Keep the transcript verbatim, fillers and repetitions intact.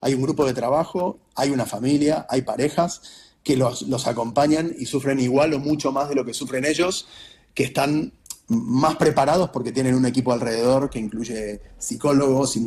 hay un grupo de trabajo, hay una familia, hay parejas que los, los acompañan y sufren igual o mucho más de lo que sufren ellos, que están más preparados porque tienen un equipo alrededor que incluye psicólogos y